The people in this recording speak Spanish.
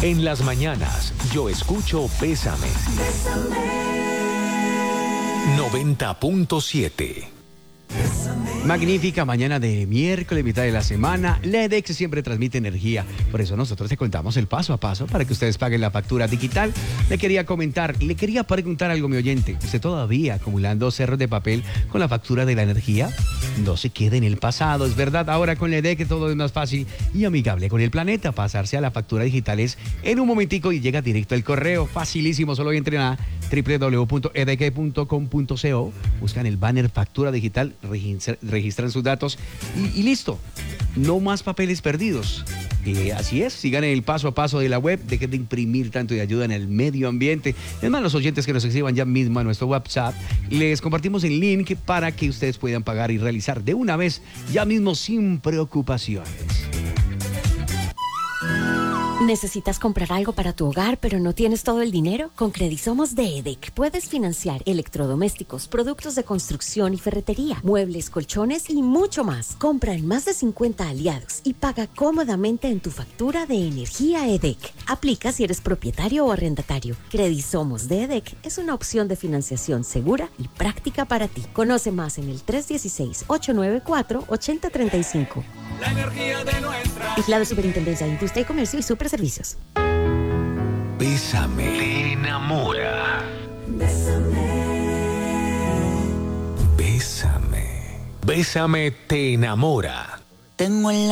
En las mañanas, yo escucho Bésame. 90.7. Magnífica mañana de miércoles, mitad de la semana. La EDEC siempre transmite energía. Por eso nosotros te contamos el paso a paso para que ustedes paguen la factura digital. Le quería preguntar algo, mi oyente. ¿Usted todavía acumulando cerros de papel con la factura de la energía? No se quede en el pasado, es verdad. Ahora con la EDEC todo es más fácil y amigable con el planeta. Pasarse a la factura digital es en un momentico y llega directo al correo. Facilísimo, solo entren a www.edec.com.co. Buscan el banner factura digital, registran sus datos y listo. No más papeles perdidos. Así es, sigan el paso a paso de la web, dejen de imprimir tanto y ayudan al medio ambiente. Es más, los oyentes que nos escriban ya mismo a nuestro WhatsApp, les compartimos el link para que ustedes puedan pagar y realizar de una vez, ya mismo sin preocupaciones. ¿Necesitas comprar algo para tu hogar, pero no tienes todo el dinero? Con Credisomos de EDEC puedes financiar electrodomésticos, productos de construcción y ferretería, muebles, colchones y mucho más. Compra en más de 50 aliados y paga cómodamente en tu factura de energía EDEC. Aplica si eres propietario o arrendatario. Credisomos de EDEC es una opción de financiación segura y práctica para ti. Conoce más en el 316-894-8035. La energía de nuestra... Vigilado Superintendencia de Industria y Comercio y Superservicios. Bésame, te enamora. Bésame. Bésame, te enamora. Tengo en la